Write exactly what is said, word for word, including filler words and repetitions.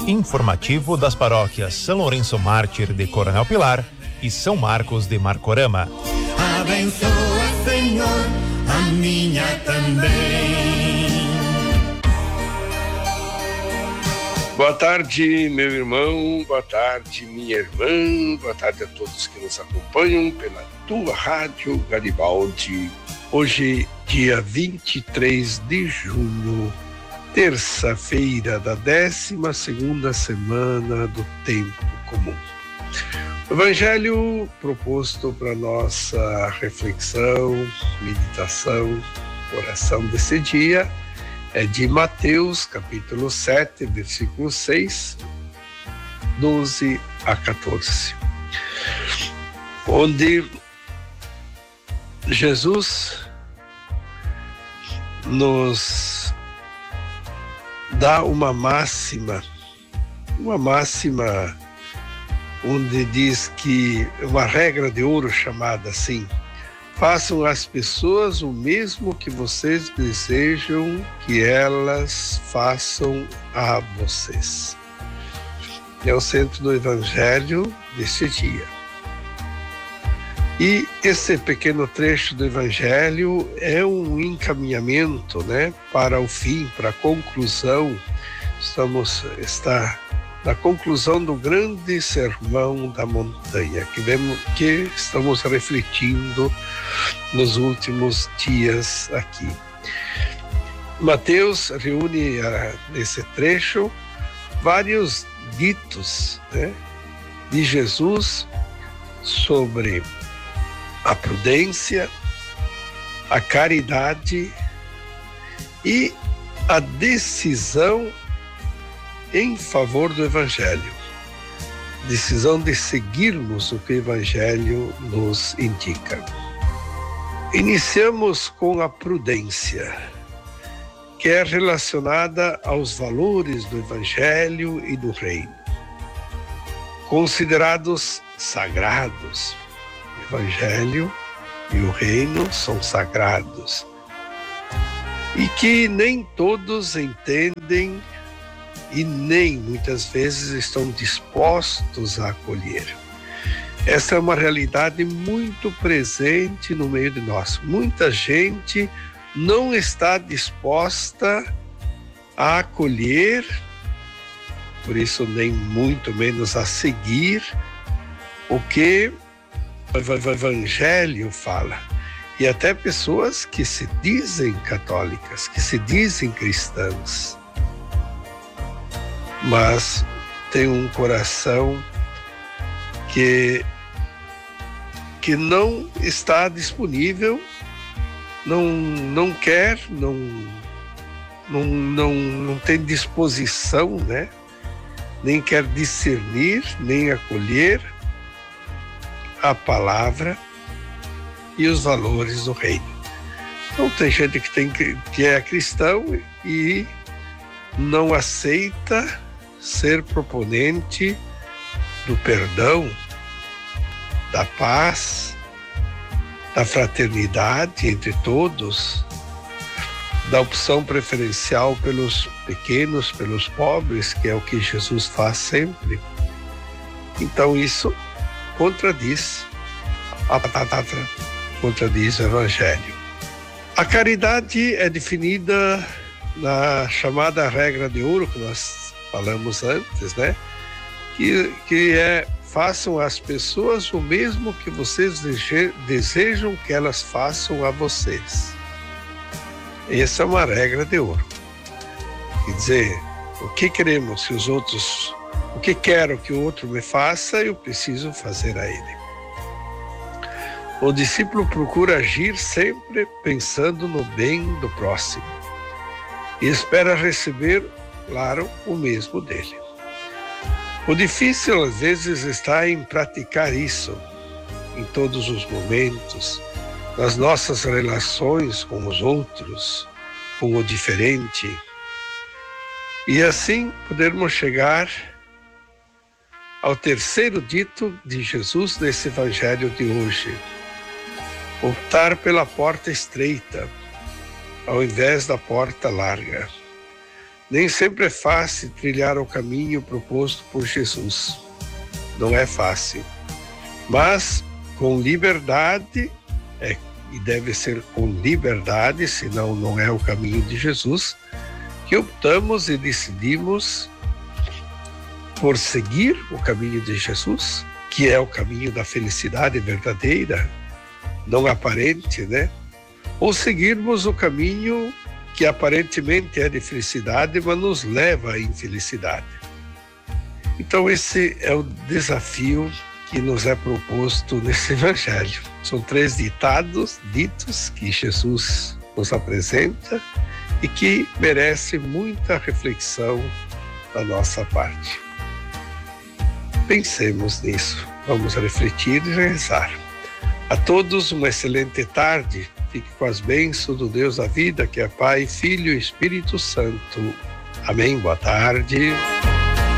informativo das paróquias São Lourenço Mártir de Coronel Pilar e São Marcos de Marcorama. Abençoa, Senhor, a minha também. Boa tarde, meu irmão, boa tarde, minha irmã, boa tarde a todos que nos acompanham pela tua rádio Garibaldi. Hoje, dia vinte e três de junho, terça-feira da décima segunda semana do tempo comum. O evangelho proposto para nossa reflexão, meditação, oração desse dia é de Mateus, capítulo sete, versículo seis, doze a quatorze, onde Jesus nos dá uma máxima, uma máxima onde diz que, uma regra de ouro chamada assim: façam às pessoas o mesmo que vocês desejam que elas façam a vocês. É o centro do evangelho deste dia. E esse pequeno trecho do evangelho é um encaminhamento, né, para o fim, para a conclusão. Estamos, está na conclusão do grande sermão da montanha, que, vemos, que estamos refletindo nos últimos dias aqui. Mateus reúne uh, nesse trecho vários ditos, né, de Jesus sobre a prudência, a caridade e a decisão em favor do Evangelho. Decisão de seguirmos o que o Evangelho nos indica. Iniciamos com a prudência, que é relacionada aos valores do Evangelho e do Reino, considerados sagrados. O Evangelho e o Reino são sagrados e que nem todos entendem e nem muitas vezes estão dispostos a acolher. Essa é uma realidade muito presente no meio de nós. Muita gente não está disposta a acolher, por isso nem muito menos a seguir o que o Evangelho fala. E até pessoas que se dizem católicas, que se dizem cristãs, mas tem um coração que, que não está disponível, não, não quer, não, não, não, não tem disposição, né? Nem quer discernir, nem acolher a palavra e os valores do reino. Então tem gente que, tem, que é cristão e não aceita ser proponente do perdão, da paz, da fraternidade entre todos, da opção preferencial pelos pequenos, pelos pobres, que é o que Jesus faz sempre. Então isso contradiz a palavra, contradiz o Evangelho. A caridade é definida na chamada regra de ouro que nós falamos antes, né? Que, que é: façam às pessoas o mesmo que vocês desejam que elas façam a vocês. Essa é uma regra de ouro. Quer dizer, o que queremos que os outros, o que quero que o outro me faça, eu preciso fazer a ele. O discípulo procura agir sempre pensando no bem do próximo e espera receber, claro, o mesmo dele. O difícil, às vezes, está em praticar isso em todos os momentos, nas nossas relações com os outros, com o diferente, e assim podermos chegar ao terceiro dito de Jesus nesse evangelho de hoje: optar pela porta estreita, ao invés da porta larga. Nem sempre é fácil trilhar o caminho proposto por Jesus. Não é fácil. Mas com liberdade, é, e deve ser com liberdade, senão não é o caminho de Jesus, que optamos e decidimos por seguir o caminho de Jesus, que é o caminho da felicidade verdadeira, não aparente, né? Ou seguirmos o caminho que aparentemente é de felicidade, mas nos leva à infelicidade. Então esse é o desafio que nos é proposto nesse evangelho. São três ditados, ditos, que Jesus nos apresenta e que merece muita reflexão da nossa parte. Pensemos nisso, vamos refletir e rezar. A todos uma excelente tarde, fique com as bênçãos do Deus da vida, que é Pai, Filho e Espírito Santo. Amém, boa tarde.